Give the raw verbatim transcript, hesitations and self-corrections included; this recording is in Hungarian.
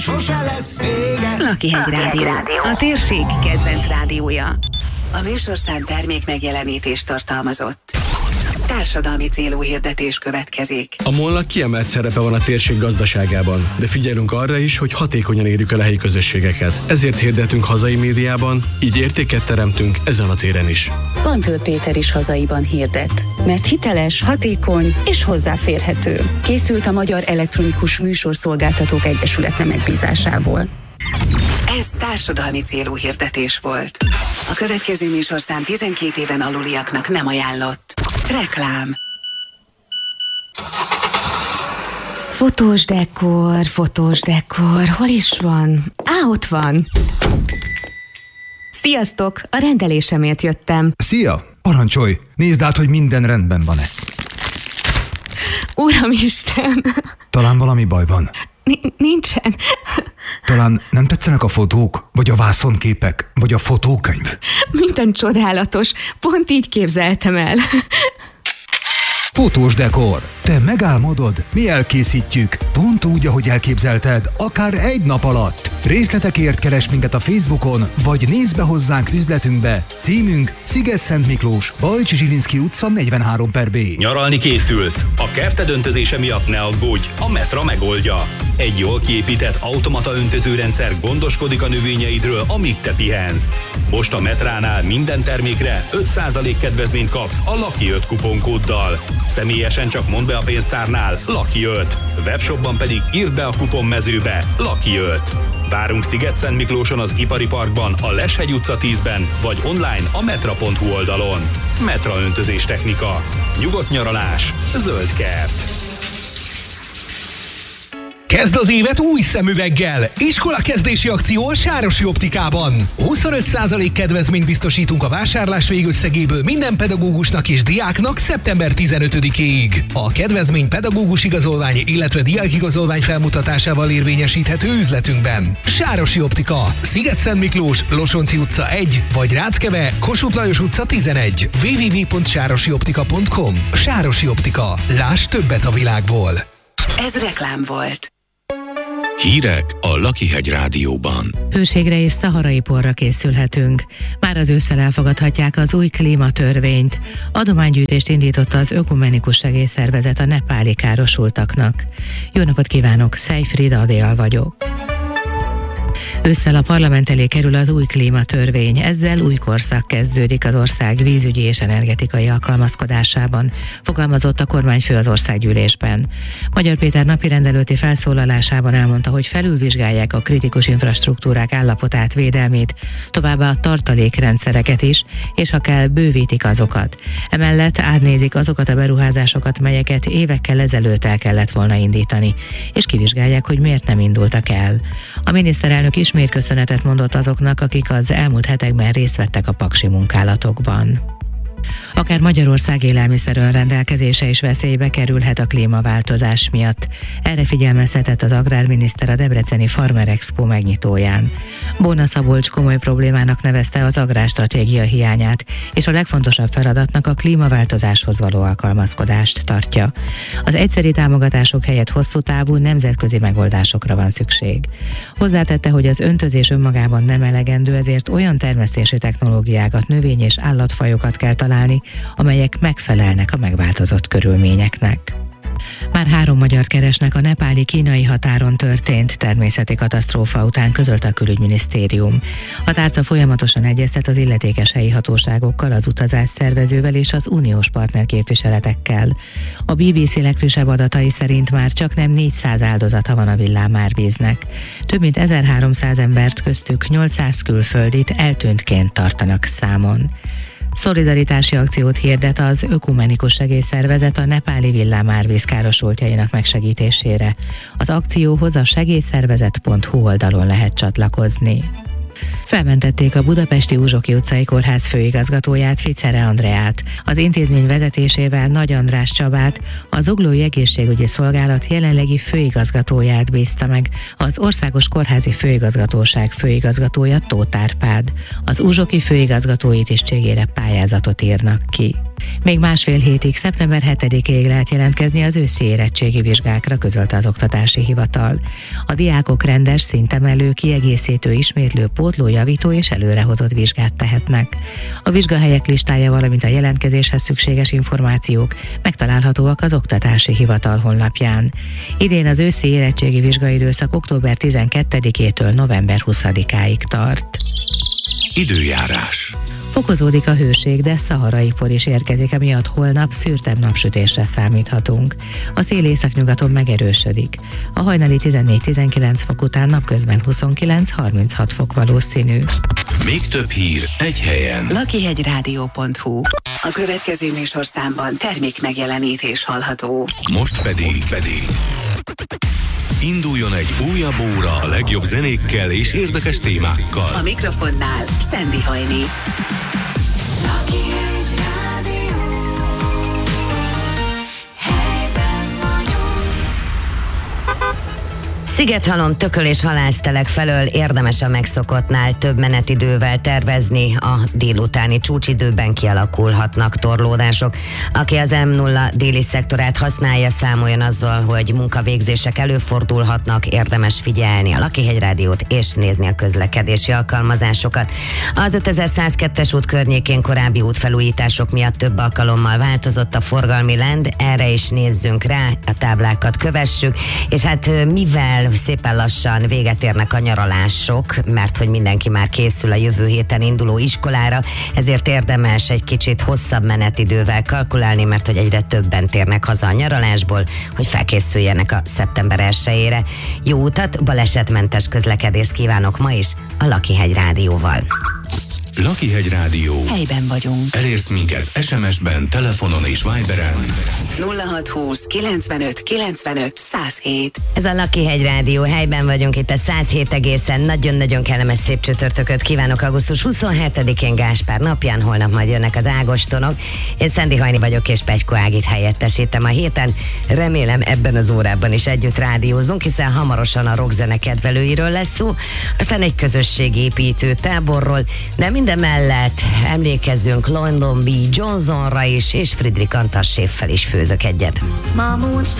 sose lesz vége. Lakihegy Rádió, a térség kedvenc rádiója. A műsorszám termék megjelenítést tartalmazott. Társadalmi célú hirdetés következik. A MOL-nak kiemelt szerepe van a térség gazdaságában, de figyelünk arra is, hogy hatékonyan érjük el a helyi közösségeket. Ezért hirdetünk hazai médiában, így értéket teremtünk ezen a téren is. Pantől Péter is hazaiban hirdet, mert hiteles, hatékony és hozzáférhető. Készült a Magyar Elektronikus Műsorszolgáltatók Egyesülete megbízásából. Ez társadalmi célú hirdetés volt. A következő műsorszám tizenkét éven aluliaknak nem ajánlott. Reklám. Fotós dekor, fotós dekor, hol is van? Á, ott van. Sziasztok, a rendelésemért jöttem. Szia, parancsolj, nézd át, hogy minden rendben van-e. Uramisten! Talán valami baj van. N- nincsen. Talán nem tetszenek a fotók, vagy a vászonképek, vagy a fotókönyv? Minden csodálatos, pont így képzeltem el. Fotós dekor. Te megálmodod, mi elkészítjük. Pont úgy, ahogy elképzelted, akár egy nap alatt. Részletekért keresd minket a Facebookon, vagy nézd be hozzánk üzletünkbe. Címünk Sziget-Szent Miklós, Bajcsi Zsilinszky utca negyvenhárom per B. Nyaralni készülsz? A kerted öntözése miatt ne aggódj, a Metra megoldja. Egy jól kiépített automata öntözőrendszer gondoskodik a növényeidről, amíg te pihensz. Most a Metránál minden termékre öt százalék kedvezményt kapsz a Lucky öt kuponkóddal. Személyesen csak mondd be a pénztárnál Lucky öt. Webshopban pedig írd be a kuponmezőbe Lucky öt. Várunk Sziget-Szent Miklóson az Ipari Parkban, a Leshegy utca tízben, vagy online a metra pont hu oldalon. Metra öntözés technika. Nyugodt nyaralás. Zöld kert. Kezd az évet új szemüveggel! Iskola kezdési akció a Sárosi Optikában. huszonöt százalék kedvezményt biztosítunk a vásárlás végösszegéből minden pedagógusnak és diáknak szeptember tizenötödikéig. A kedvezmény pedagógus igazolvány, illetve diákigazolvány felmutatásával érvényesíthető üzletünkben. Sárosi Optika, Sziget-Szent Miklós, Losonci utca egy, vagy Ráckeve, Kossuth Lajos utca tizenegy. double-u double-u double-u pont sárosi optika pont com. Sárosi Optika. Láss többet a világból. Ez reklám volt. Hírek a Lakihegy Rádióban. Hőségre és szaharai porra készülhetünk. Már az ősszel elfogadhatják az új klímatörvényt. Adománygyűjtést indította az Ökumenikus Segélyszervezet a nepáli károsultaknak. Jó napot kívánok, Szejfrida Adél vagyok. Ősszel a parlament elé kerül az új klímatörvény, ezzel új korszak kezdődik az ország vízügyi és energetikai alkalmazkodásában, fogalmazott a kormányfő az országgyűlésben. Magyar Péter napirendelőti felszólalásában elmondta, hogy felülvizsgálják a kritikus infrastruktúrák állapotát, védelmét, továbbá a tartalékrendszereket is, és ha kell, bővítik azokat. Emellett átnézik azokat a beruházásokat, melyeket évekkel ezelőtt el kellett volna indítani, és kivizsgálják, hogy miért nem indultak el. A miniszterelnök ismét köszönetet mondott azoknak, akik az elmúlt hetekben részt vettek a paksi munkálatokban. Akár Magyarország élelmiszer önrendelkezése is veszélybe kerülhet a klímaváltozás miatt. Erre figyelmeztetett az agrárminiszter a debreceni Farmer Expo megnyitóján. Bóna Szabolcs komoly problémának nevezte az agrárstratégia hiányát, és a legfontosabb feladatnak a klímaváltozáshoz való alkalmazkodást tartja. Az egyszeri támogatások helyett hosszú távú nemzetközi megoldásokra van szükség. Hozzátette, hogy az öntözés önmagában nem elegendő, ezért olyan termesztési technológiákat, növény- és állatfajokat kell találni, amelyek megfelelnek a megváltozott körülményeknek. Már három magyart keresnek a nepáli-kínai határon történt természeti katasztrófa után, közölte a külügyminisztérium. A tárca folyamatosan egyeztet az illetékes helyi hatóságokkal, az utazás szervezővel és az uniós partnerképviseletekkel. A bé bé cé legfrissebb adatai szerint már csak nem négyszáz áldozata van a villámárvíznek. Több mint ezerháromszáz embert, köztük nyolcszáz külföldit eltűntként tartanak számon. Szolidaritási akciót hirdet az Ökumenikus Segélyszervezet a nepáli villámárvíz károsultjainak megsegítésére. Az akcióhoz a segélyszervezet pont hu oldalon lehet csatlakozni. Felmentették a budapesti Uzsoki utcai kórház főigazgatóját, Ficere Andreát. Az intézmény vezetésével Nagy András Csabát, a Zuglói Egészségügyi Szolgálat jelenlegi főigazgatóját bízta meg az Országos Kórházi Főigazgatóság főigazgatója, Tóth Árpád. Az uzsoki főigazgatói tisztségére pályázatot írnak ki. Még másfél hétig, szeptember hetedikéig lehet jelentkezni az őszi érettségi vizsgákra, közölte az Oktatási Hivatal. A diákok rendes, szintemelő, kiegészítő, ismétlő, pótló, javító és előrehozott vizsgát tehetnek. A vizsgahelyek listája, valamint a jelentkezéshez szükséges információk megtalálhatóak az Oktatási Hivatal honlapján. Idén az őszi érettségi vizsgaidőszak október tizenkettedikétől november huszadikáig tart. Időjárás. Fokozódik a hőség, de szaharai por is érkezik, emiatt holnap szürtebb napsütésre számíthatunk. A szél északnyugaton megerősödik. A hajnali tizennégy-tizenkilenc fok után napközben huszonkilenc-harminchat fok valószínű. Még több hír egy helyen. lakihegyrádió pont hu. A következő műsorszámban termék megjelenítés hallható. Most pedig, pedig. Induljon egy újabb óra a legjobb zenékkel és érdekes témákkal. A mikrofonnál Sandy Hajni. Szigethalom, Tököl és Halásztelek felől érdemes a megszokottnál több menetidővel tervezni, a délutáni csúcsidőben kialakulhatnak torlódások. Aki az em nulla déli szektorát használja, számoljon azzal, hogy munkavégzések előfordulhatnak, érdemes figyelni a Lakihegy Rádiót és nézni a közlekedési alkalmazásokat. Az ötezer-százkettes út környékén korábbi útfelújítások miatt több alkalommal változott a forgalmi lend, erre is nézzünk rá, a táblákat kövessük, és hát mivel szépen lassan véget érnek a nyaralások, mert hogy mindenki már készül a jövő héten induló iskolára, ezért érdemes egy kicsit hosszabb menetidővel kalkulálni, mert hogy egyre többen térnek haza a nyaralásból, hogy felkészüljenek a szeptember elsejére. Jó utat, balesetmentes közlekedést kívánok ma is a Lakihegy Rádióval. Lakihegy Rádió. Helyben vagyunk. Elérsz minket es em es-ben, telefonon és Viberen. nulla hatszázhúsz kilencvenöt kilencvenöt száz hét. Ez a Lakihegy Rádió, helyben vagyunk itt a száz hét egészen, nagyon-nagyon kellemes szép csütörtököt kívánok augusztus huszonhetedikén Gáspár napján, holnap majd jönnek az ágostonok. Én Szendi Hajni vagyok, és Pegyko Ágit helyettesítem a héten. Remélem ebben az órában is együtt rádiózunk, hiszen hamarosan a rockzene kedvelőiről lesz szó, aztán egy közösségépítő táborról, de minden mellett emlékezzünk London B. Johnsonra is, és Friedrich Antas séffel is főzök egyet.